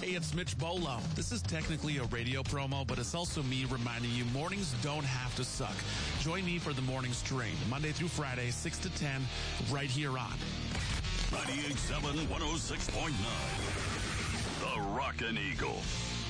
Hey, it's Mitch Bolo. This is technically a radio promo, but it's also me reminding you mornings don't have to suck. Join me for the morning strain, Monday through Friday, 6 to 10, right here on 98.7, 106.9. The Rockin' Eagle.